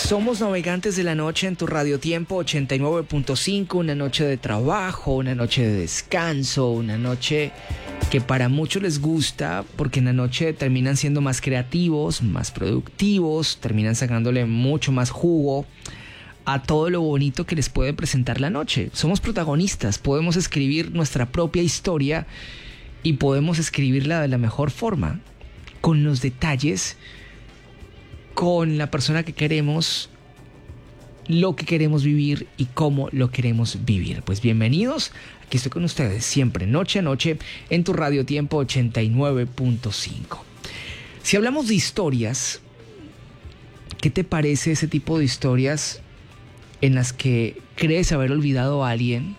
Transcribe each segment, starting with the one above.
Somos navegantes de la noche en tu Radio Tiempo 89.5, una noche de trabajo, una noche de descanso, una noche que para muchos les gusta porque en la noche terminan siendo más creativos, más productivos, terminan sacándole mucho más jugo a todo lo bonito que les puede presentar la noche. Somos protagonistas, podemos escribir nuestra propia historia y podemos escribirla de la mejor forma, con los detalles, con la persona que queremos, lo que queremos vivir y cómo lo queremos vivir. Pues bienvenidos, aquí estoy con ustedes siempre, noche a noche, en tu Radio Tiempo 89.5. Si hablamos de historias, ¿qué te parece ese tipo de historias en las que crees haber olvidado a alguien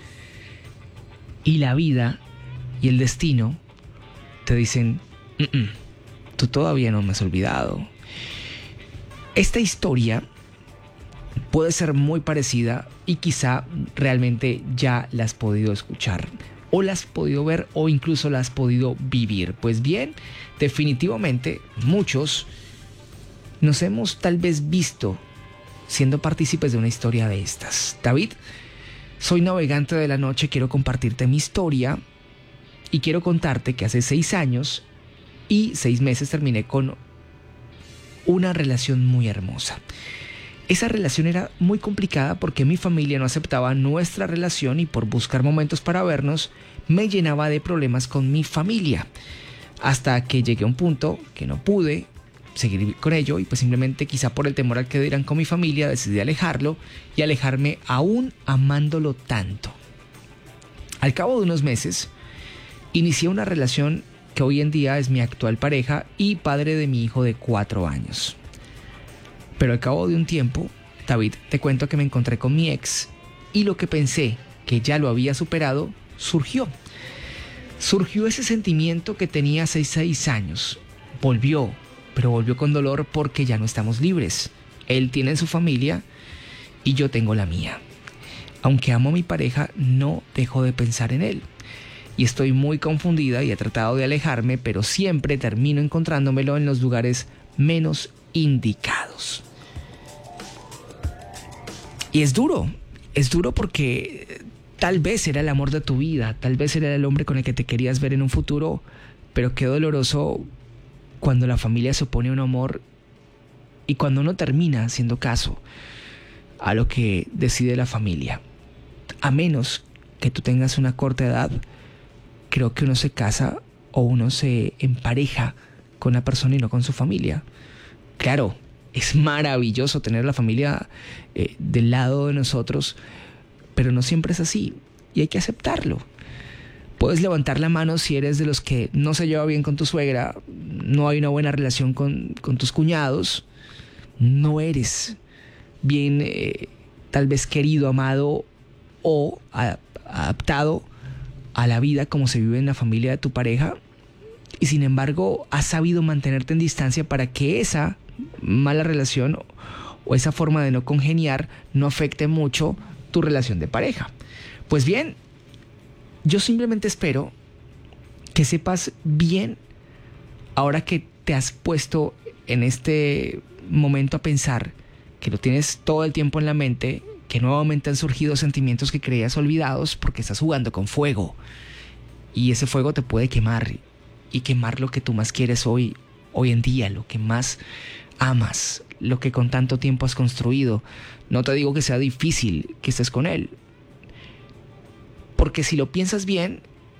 y la vida y el destino te dicen, tú todavía no me has olvidado? Esta historia puede ser muy parecida y quizá realmente ya la has podido escuchar o la has podido ver o incluso la has podido vivir. Pues bien, definitivamente muchos nos hemos tal vez visto siendo partícipes de una historia de estas. David, soy navegante de la noche, quiero compartirte mi historia y quiero contarte que hace 6 años y 6 meses terminé con una relación muy hermosa. Esa relación era muy complicada porque mi familia no aceptaba nuestra relación y por buscar momentos para vernos me llenaba de problemas con mi familia, hasta que llegué a un punto que no pude seguir con ello y pues simplemente quizá por el temor al que dirán con mi familia decidí alejarlo y alejarme aún amándolo tanto. Al cabo de unos meses inicié una relación que hoy en día es mi actual pareja y padre de mi hijo de 4 años. Pero al cabo de un tiempo, David, te cuento que me encontré con mi ex y lo que pensé que ya lo había superado, surgió. Surgió ese sentimiento que tenía hace 6 años. Volvió, pero volvió con dolor porque ya no estamos libres. Él tiene su familia y yo tengo la mía. Aunque amo a mi pareja, no dejo de pensar en él. Y estoy muy confundida y he tratado de alejarme, pero siempre termino encontrándomelo en los lugares menos indicados. Y es duro porque tal vez era el amor de tu vida, tal vez era el hombre con el que te querías ver en un futuro, pero qué doloroso cuando la familia se opone a un amor y cuando uno termina haciendo caso a lo que decide la familia. A menos que tú tengas una corta edad, creo que uno se casa o uno se empareja con la persona y no con su familia. Claro, es maravilloso tener la familia del lado de nosotros, pero no siempre es así y hay que aceptarlo. Puedes levantar la mano si eres de los que no se lleva bien con tu suegra, no hay una buena relación con tus cuñados, no eres bien tal vez querido, amado o adaptado a la vida como se vive en la familia de tu pareja y sin embargo has sabido mantenerte en distancia para que esa mala relación o esa forma de no congeniar no afecte mucho tu relación de pareja. Pues bien, yo simplemente espero que sepas bien, ahora que te has puesto en este momento a pensar, que lo tienes todo el tiempo en la mente, que nuevamente han surgido sentimientos que creías olvidados porque estás jugando con fuego y ese fuego te puede quemar y quemar lo que tú más quieres hoy en día, lo que más amas, lo que con tanto tiempo has construido. No te digo que sea difícil que estés con él, porque si lo piensas bien,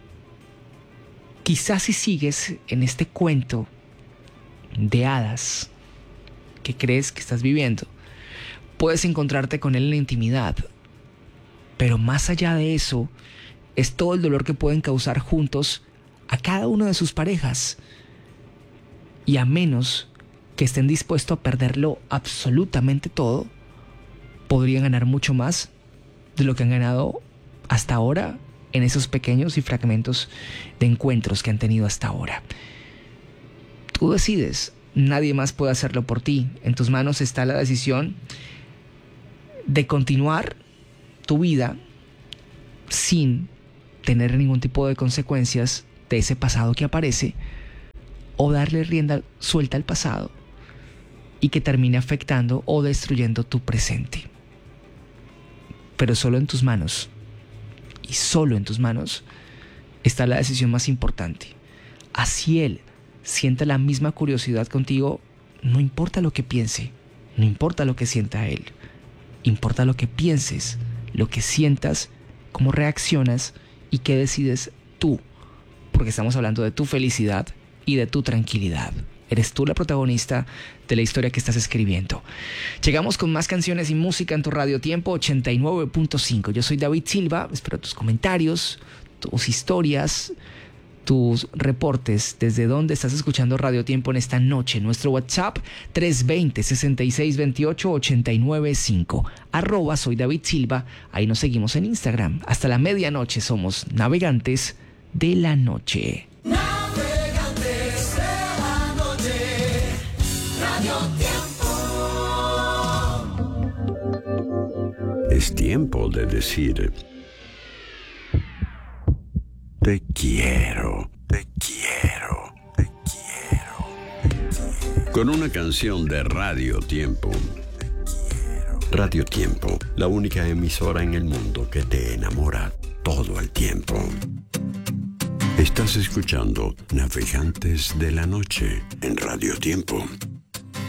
quizás si sigues en este cuento de hadas que crees que estás viviendo, puedes encontrarte con él en la intimidad, pero más allá de eso, es todo el dolor que pueden causar juntos a cada una de sus parejas. Y a menos que estén dispuestos a perderlo absolutamente todo, podrían ganar mucho más de lo que han ganado hasta ahora en esos pequeños y fragmentos de encuentros que han tenido hasta ahora. Tú decides, nadie más puede hacerlo por ti. En tus manos está la decisión de continuar tu vida sin tener ningún tipo de consecuencias de ese pasado que aparece, o darle rienda suelta al pasado y que termine afectando o destruyendo tu presente. Pero solo en tus manos, y solo en tus manos, está la decisión más importante. Así él sienta la misma curiosidad contigo, no importa lo que piense, no importa lo que sienta él, importa lo que pienses, lo que sientas, cómo reaccionas y qué decides tú, porque estamos hablando de tu felicidad y de tu tranquilidad. Eres tú la protagonista de la historia que estás escribiendo. Llegamos con más canciones y música en tu Radio Tiempo 89.5. Yo soy David Silva, espero tus comentarios, tus historias, tus reportes, desde dónde estás escuchando Radio Tiempo en esta noche. Nuestro WhatsApp 320-6628-895. @soy David Silva. Ahí nos seguimos en Instagram. Hasta la medianoche somos Navegantes de la Noche. Navegantes de la noche, Radio Tiempo. Es tiempo de decir: te quiero, te quiero, te quiero, te quiero. Con una canción de Radio Tiempo. Radio Tiempo, la única emisora en el mundo que te enamora todo el tiempo. Estás escuchando Navegantes de la Noche en Radio Tiempo.